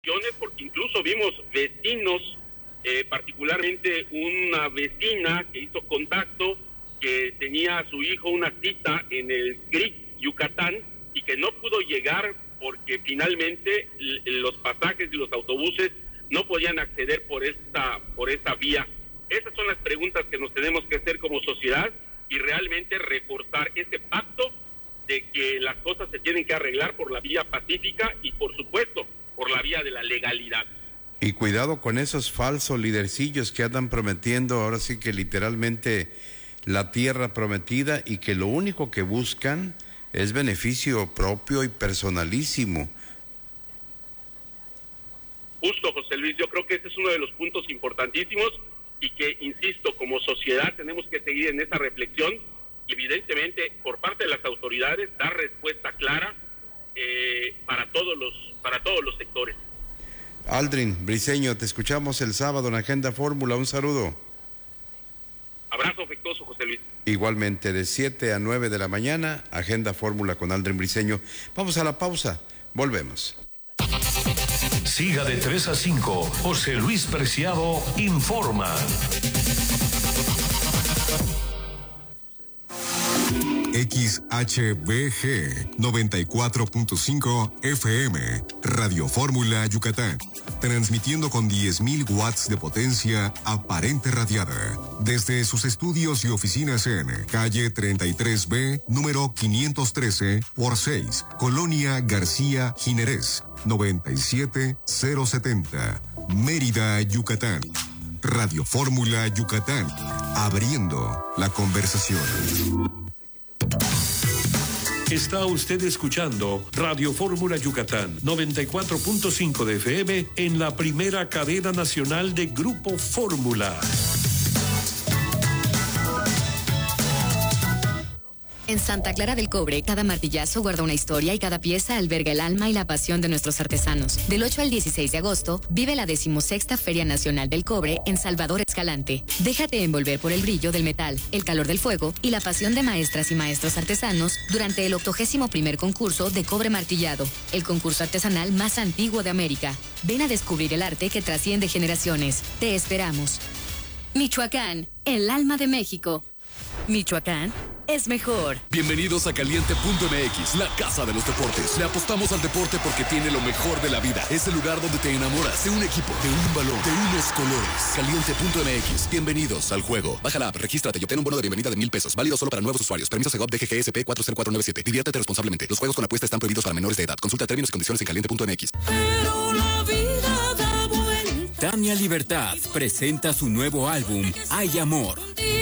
porque incluso vimos vecinos, particularmente una vecina que hizo contacto, que tenía a su hijo una cita en el CRIC, Yucatán, y que no pudo llegar porque finalmente los pasajes y los autobuses no podían acceder por esta vía. Esas son las preguntas que nos tenemos que hacer como sociedad y realmente reforzar ese pacto de que las cosas se tienen que arreglar por la vía pacífica y, por supuesto, por la vía de la legalidad. Y cuidado con esos falsos lidercillos que andan prometiendo, ahora sí que literalmente, la tierra prometida, y que lo único que buscan es beneficio propio y personalísimo. Justo, José Luis, yo creo que ese es uno de los puntos importantísimos y que, insisto, como sociedad tenemos que seguir en esa reflexión y evidentemente por parte de las autoridades dar respuesta clara para todos los sectores. Aldrin Briceño, te escuchamos el sábado en Agenda Fórmula, un saludo. Abrazo afectuoso, José Luis. Igualmente, de 7 a 9 de la mañana, Agenda Fórmula con Aldrin Briceño. Vamos a la pausa, volvemos. Siga de 3 a 5, José Luis Preciado informa. XHBG 94.5 FM, Radio Fórmula Yucatán, transmitiendo con 10.000 watts de potencia aparente radiada, desde sus estudios y oficinas en calle 33B, número 513 por 6, Colonia García Jiménez, 97070, Mérida, Yucatán. Radio Fórmula Yucatán, abriendo la conversación. Está usted escuchando Radio Fórmula Yucatán, 94.5 de FM en la primera cadena nacional de Grupo Fórmula. En Santa Clara del Cobre, cada martillazo guarda una historia y cada pieza alberga el alma y la pasión de nuestros artesanos. Del 8 al 16 de agosto, vive la 16ª Feria Nacional del Cobre en Salvador Escalante. Déjate envolver por el brillo del metal, el calor del fuego y la pasión de maestras y maestros artesanos durante el 81º concurso de cobre martillado, el concurso artesanal más antiguo de América. Ven a descubrir el arte que trasciende generaciones. Te esperamos. Michoacán, el alma de México. Michoacán es mejor. Bienvenidos a Caliente.mx, la casa de los deportes. Le apostamos al deporte porque tiene lo mejor de la vida. Es el lugar donde te enamoras de un equipo, de un balón, de unos colores. Caliente.mx, bienvenidos al juego. Baja la app, regístrate y obtén un bono de bienvenida de $1,000. Válido solo para nuevos usuarios. Permiso Segov DGGSP 40497. Diviértete responsablemente. Los juegos con apuesta están prohibidos para menores de edad. Consulta términos y condiciones en Caliente.mx. Pero la vida da vuelta. Tania Libertad presenta su nuevo álbum, Hay Amor.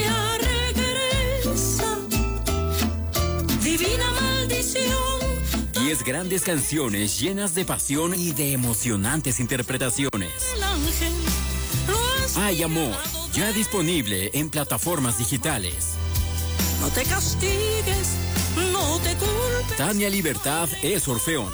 Divina maldición. 10 grandes canciones llenas de pasión y de emocionantes interpretaciones. Hay Amor, ya disponible en plataformas digitales. No te castigues, no te culpes. Tania Libertad es Orfeón.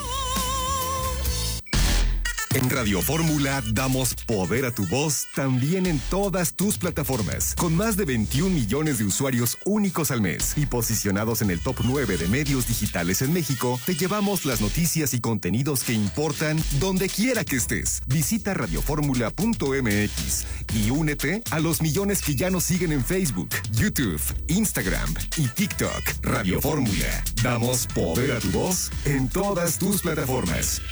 En Radio Fórmula damos poder a tu voz también en todas tus plataformas, con más de 21 millones de usuarios únicos al mes y posicionados en el top 9 de medios digitales en México. Te llevamos las noticias y contenidos que importan donde quiera que estés. Visita radioformula.mx y únete a los millones que ya nos siguen en Facebook, YouTube, Instagram y TikTok. Radio Fórmula, damos poder a tu voz en todas tus plataformas.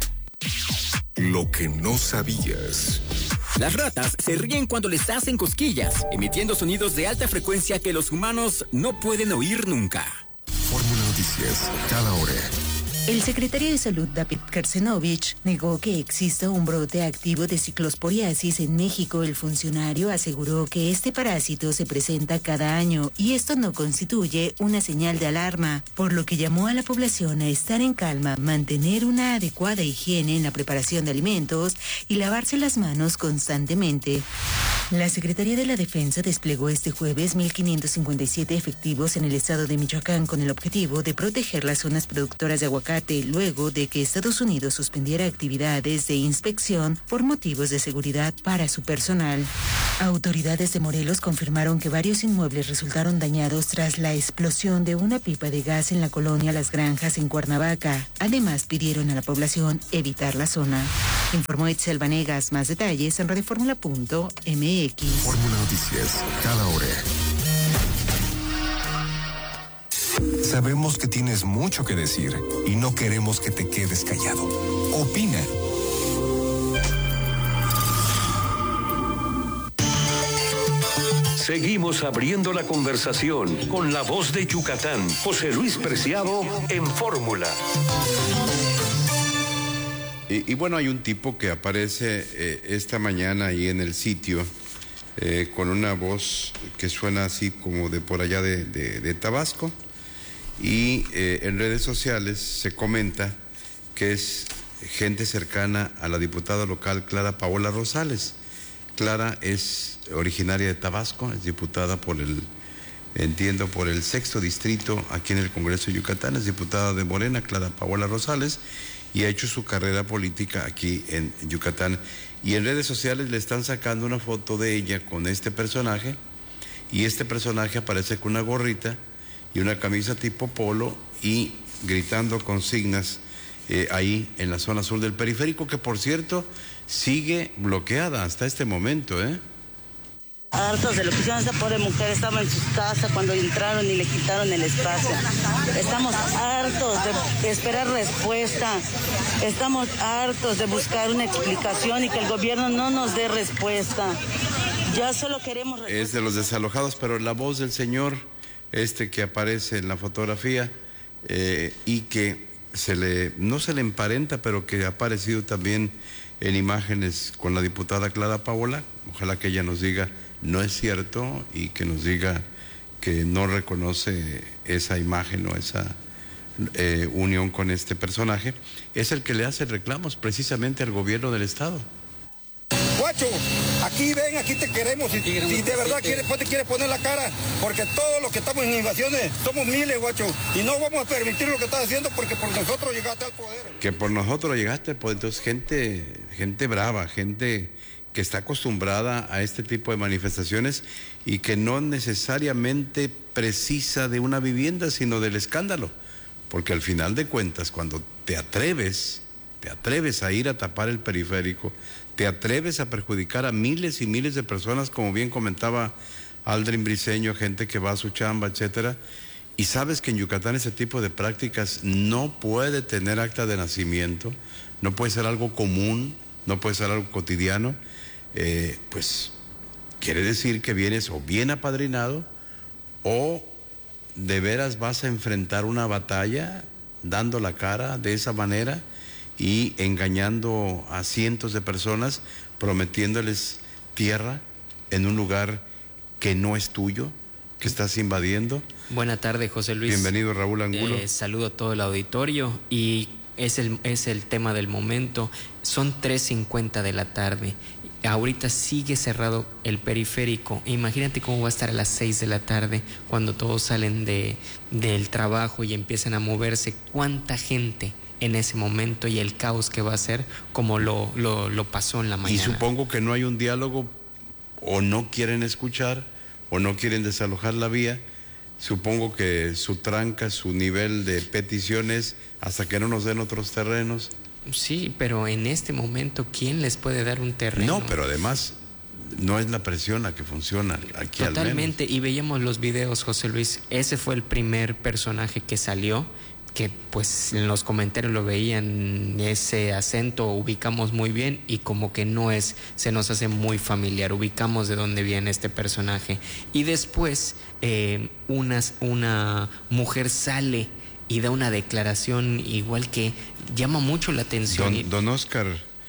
Lo que no sabías. Las ratas se ríen cuando les hacen cosquillas, emitiendo sonidos de alta frecuencia que los humanos no pueden oír nunca. Fórmula Noticias, cada hora. El secretario de Salud, David Kersenovich, negó que exista un brote activo de ciclosporiasis en México. El funcionario aseguró que este parásito se presenta cada año y esto no constituye una señal de alarma, por lo que llamó a la población a estar en calma, mantener una adecuada higiene en la preparación de alimentos y lavarse las manos constantemente. La Secretaría de la Defensa desplegó este jueves 1,557 efectivos en el estado de Michoacán con el objetivo de proteger las zonas productoras de aguacate luego de que Estados Unidos suspendiera actividades de inspección por motivos de seguridad para su personal. Autoridades de Morelos confirmaron que varios inmuebles resultaron dañados tras la explosión de una pipa de gas en la colonia Las Granjas en Cuernavaca. Además, pidieron a la población evitar la zona. Informó Itzel Vanegas. Más detalles en radioformula.mx. Fórmula Noticias, cada hora. Sabemos que tienes mucho que decir y no queremos que te quedes callado. Opina. Seguimos abriendo la conversación con la voz de Yucatán, José Luis Preciado, en Fórmula. Y bueno, hay un tipo que aparece esta mañana ahí en el sitio con una voz que suena así como de por allá de Tabasco, y en redes sociales se comenta que es gente cercana a la diputada local Clara Paola Rosales. Clara es originaria de Tabasco, es diputada por el 6º distrito aquí en el Congreso de Yucatán, es diputada de Morena, Clara Paola Rosales, y ha hecho su carrera política aquí en Yucatán. Y en redes sociales le están sacando una foto de ella con este personaje, y este personaje aparece con una gorrita y una camisa tipo polo y gritando consignas ahí en la zona sur del periférico, que por cierto sigue bloqueada hasta este momento, Hartos de lo que hicieron esa pobre mujer, estaba en su casa cuando entraron y le quitaron el espacio. Estamos hartos de esperar respuesta, estamos hartos de buscar una explicación y que el gobierno no nos dé respuesta. Ya solo queremos respuesta. Es de los desalojados, pero la voz del señor que aparece en la fotografía y que no se le emparenta, pero que ha aparecido también en imágenes con la diputada Clara Paola. Ojalá que ella nos diga no es cierto y que nos diga que no reconoce esa imagen o esa unión con este personaje. Es el que le hace reclamos precisamente al gobierno del estado. Guacho, aquí ven, aquí te queremos. Si de verdad te quieres poner la cara, porque todos los que estamos en invasiones somos miles, guacho, y no vamos a permitir lo que estás haciendo porque por nosotros llegaste al poder. Que por nosotros llegaste al poder. Entonces gente brava, gente que está acostumbrada a este tipo de manifestaciones y que no necesariamente precisa de una vivienda, sino del escándalo. Porque al final de cuentas, cuando te atreves a ir a tapar el periférico, te atreves a perjudicar a miles y miles de personas, como bien comentaba Aldrin Briceño, gente que va a su chamba, etcétera, y sabes que en Yucatán ese tipo de prácticas no puede tener acta de nacimiento, no puede ser algo común, no puede ser algo cotidiano, pues quiere decir que vienes o bien apadrinado o de veras vas a enfrentar una batalla dando la cara de esa manera y engañando a cientos de personas, prometiéndoles tierra en un lugar que no es tuyo, que estás invadiendo. Buena tarde, José Luis. Bienvenido, Raúl Angulo. Saludo a todo el auditorio y es el tema del momento. Son 3:50 de la tarde. Ahorita sigue cerrado el periférico. Imagínate cómo va a estar a las 6 de la tarde cuando todos salen del trabajo y empiezan a moverse. ¿Cuánta gente en ese momento y el caos que va a ser como lo pasó en la mañana? Y supongo que no hay un diálogo, o no quieren escuchar o no quieren desalojar la vía. Supongo que su tranca, su nivel de peticiones hasta que no nos den otros terrenos. Sí, pero en este momento, ¿quién les puede dar un terreno? No, pero además no es la presión la que funciona aquí. Totalmente, al menos. Y veíamos los videos, José Luis. Ese fue el primer personaje que salió, que pues en los comentarios lo veían, ese acento ubicamos muy bien y como que se nos hace muy familiar, ubicamos de dónde viene este personaje. Y después una mujer sale y da una declaración igual que llama mucho la atención. Don Oscar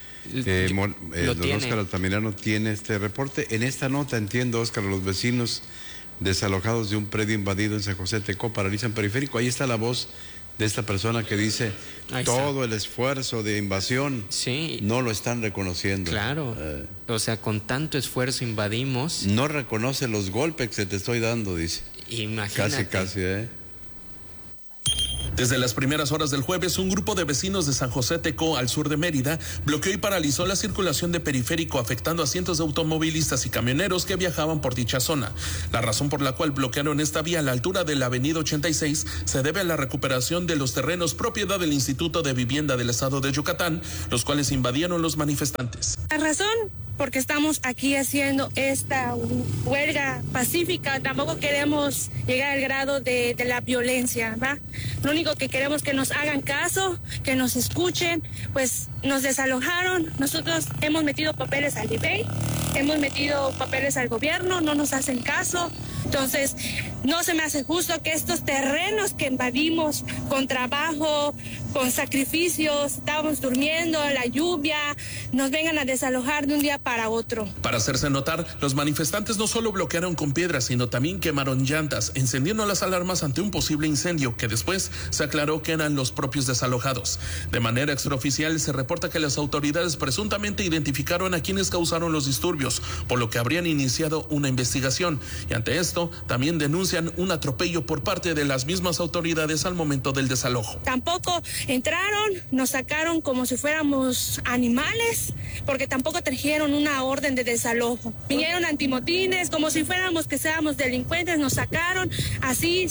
Oscar Altamirano tiene este reporte. En esta nota, entiendo, Oscar, los vecinos desalojados de un predio invadido en San José Tecó paralizan periférico. Ahí está la voz de esta persona que dice todo el esfuerzo de invasión, sí, no lo están reconociendo. Claro, o sea, con tanto esfuerzo invadimos. No reconoce los golpes que te estoy dando, dice. Imagínate. Casi, Desde las primeras horas del jueves, un grupo de vecinos de San José Tecó, al sur de Mérida, bloqueó y paralizó la circulación de Periférico, afectando a cientos de automovilistas y camioneros que viajaban por dicha zona. La razón por la cual bloquearon esta vía a la altura de la avenida 86 se debe a la recuperación de los terrenos propiedad del Instituto de Vivienda del Estado de Yucatán, los cuales invadieron los manifestantes. La razón porque estamos aquí haciendo esta huelga pacífica, tampoco queremos llegar al grado de la violencia, ¿va? Lo único que queremos es que nos hagan caso, que nos escuchen, pues nos desalojaron, nosotros hemos metido papeles al IBEI, hemos metido papeles al gobierno, no nos hacen caso, entonces no se me hace justo que estos terrenos que invadimos con trabajo, con sacrificios, estábamos durmiendo, la lluvia, nos vengan a desalojar de un día para otro. Para hacerse notar, los manifestantes no solo bloquearon con piedras, sino también quemaron llantas, encendiendo las alarmas ante un posible incendio que después se aclaró que eran los propios desalojados. De manera extraoficial se reporta que las autoridades presuntamente identificaron a quienes causaron los disturbios, por lo que habrían iniciado una investigación, y ante esto también denuncian un atropello por parte de las mismas autoridades al momento del desalojo. Tampoco entraron, nos sacaron como si fuéramos animales, porque tampoco trajeron una orden de desalojo. Vinieron antimotines, como si fuéramos que seamos delincuentes, nos sacaron así,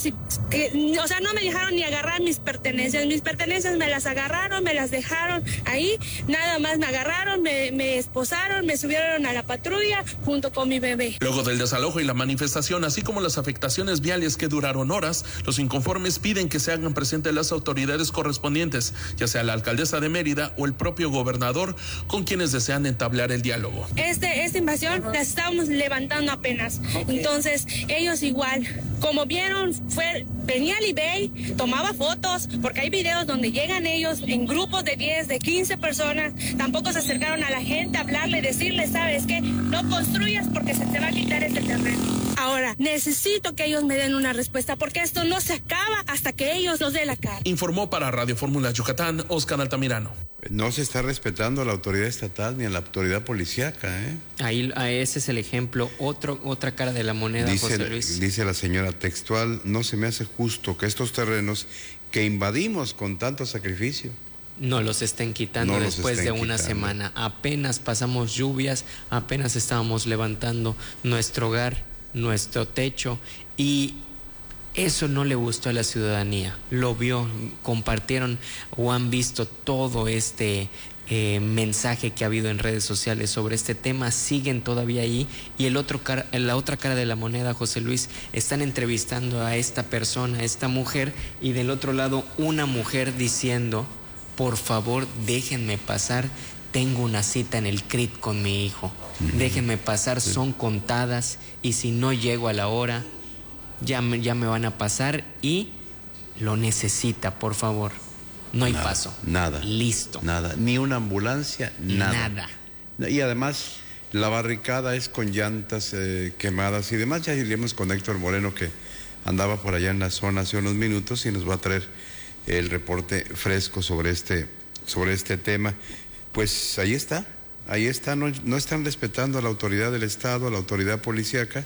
o sea, no me dejaron ni agarrar mis pertenencias me las agarraron, me las dejaron ahí, nada más me agarraron, me esposaron, me subieron a la patrulla junto con mi bebé. Luego del desalojo y la manifestación, así como las afectaciones viales que duraron horas, los inconformes piden que se hagan presentes las autoridades correspondientes, ya sea la alcaldesa de Mérida o el propio gobernador, con quienes desean entablar el diálogo. Esta invasión la estábamos levantando apenas, entonces ellos igual, como vieron, venía el IBEI, tomaba fotos, porque hay videos donde llegan ellos en grupos de 10, de 15 personas, tampoco se acercaron a la gente a hablarle, decirle, ¿sabes qué? No construyas porque se te va a quitar este terreno. Ahora, necesito que ellos me den una respuesta, porque esto no se acaba hasta que ellos nos den la cara. Informó para Radio Fórmula Yucatán, Oscar Altamirano. No se está respetando a la autoridad estatal ni a la autoridad policíaca, ¿eh? Ahí ese es el ejemplo, otra cara de la moneda, José Luis. Dice la señora textual, no se me hace justo que estos terrenos que invadimos con tanto sacrificio no los estén quitando después de una semana. Apenas pasamos lluvias, apenas estábamos levantando nuestro hogar, nuestro techo, y eso no le gustó a la ciudadanía. Lo vio, compartieron o han visto todo este mensaje que ha habido en redes sociales sobre este tema, siguen todavía ahí, y la otra cara de la moneda, José Luis, están entrevistando a esta persona, a esta mujer, y del otro lado una mujer diciendo, por favor déjenme pasar, tengo una cita en el CRIT con mi hijo, déjenme pasar, son contadas, y si no llego a la hora ya me van a pasar, y lo necesita, por favor. No hay paso. Nada. Listo. Nada. Ni una ambulancia, nada. Y además, la barricada es con llantas quemadas y demás. Ya iríamos con Héctor Moreno, que andaba por allá en la zona hace unos minutos y nos va a traer el reporte fresco sobre este tema. Pues ahí está. No están respetando a la autoridad del Estado, a la autoridad policíaca.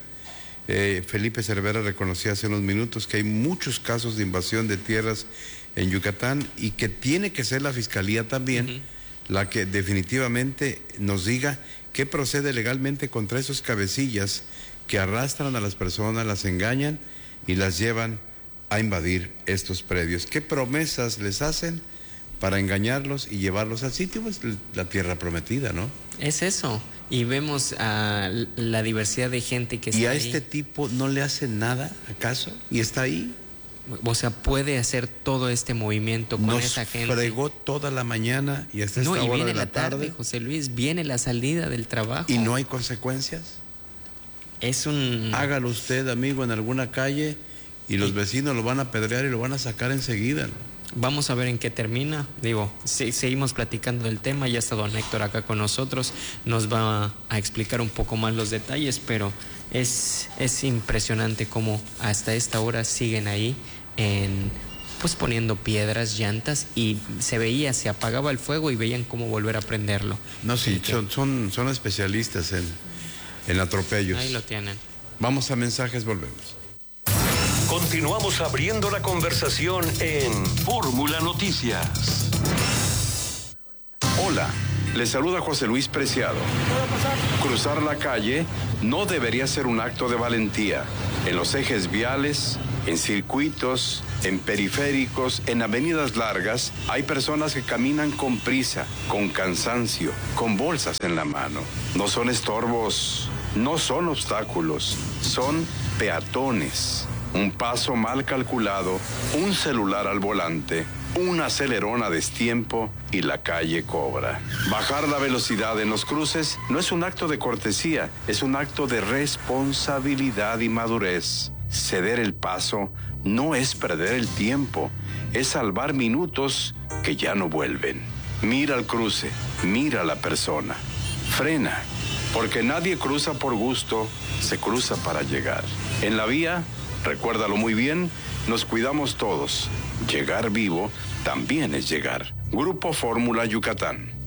Felipe Cervera reconocía hace unos minutos que hay muchos casos de invasión de tierras en Yucatán, y que tiene que ser la Fiscalía también la que definitivamente nos diga qué procede legalmente contra esos cabecillas que arrastran a las personas, las engañan y las llevan a invadir estos predios. ¿Qué promesas les hacen para engañarlos y llevarlos al sitio? Pues la tierra prometida, ¿no? Es eso. Y vemos a la diversidad de gente que está ahí. ¿Y a este tipo no le hacen nada, acaso? ¿Y está ahí? O sea, puede hacer todo este movimiento con esa gente. Nos fregó toda la mañana y hasta esta hora de la tarde. No, y viene la tarde, José Luis, viene la salida del trabajo. ¿Y no hay consecuencias? Hágalo usted, amigo, en alguna calle, y los vecinos lo van a apedrear y lo van a sacar enseguida, ¿no? Vamos a ver en qué termina. Seguimos platicando del tema. Ya está don Héctor acá con nosotros. Nos va a explicar un poco más los detalles, pero es impresionante cómo hasta esta hora siguen ahí pues poniendo piedras, llantas, y se apagaba el fuego y veían cómo volver a prenderlo. No, sí, son especialistas en atropellos. Ahí lo tienen. Vamos a mensajes, volvemos. Continuamos abriendo la conversación en Fórmula Noticias. Hola, les saluda José Luis Preciado. Cruzar la calle no debería ser un acto de valentía. En los ejes viales, en circuitos, en periféricos, en avenidas largas, hay personas que caminan con prisa, con cansancio, con bolsas en la mano. No son estorbos, no son obstáculos, son peatones. Un paso mal calculado, un celular al volante, un acelerón a destiempo y la calle cobra. Bajar la velocidad en los cruces no es un acto de cortesía, es un acto de responsabilidad y madurez. Ceder el paso no es perder el tiempo, es salvar minutos que ya no vuelven. Mira el cruce, mira a la persona. Frena, porque nadie cruza por gusto, se cruza para llegar. En la vía, recuérdalo muy bien, nos cuidamos todos. Llegar vivo también es llegar. Grupo Fórmula Yucatán.